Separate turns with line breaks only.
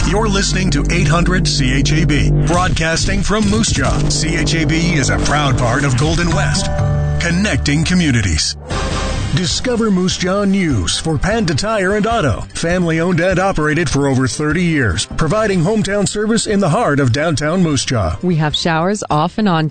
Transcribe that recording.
You're listening to 800 CHAB, broadcasting from Moose Jaw. CHAB is a proud part of Golden West, connecting communities. Discover Moose Jaw News for Panda Tire and Auto. Family owned and operated for over 30 years, providing hometown service in the heart of downtown Moose Jaw.
We have showers off and on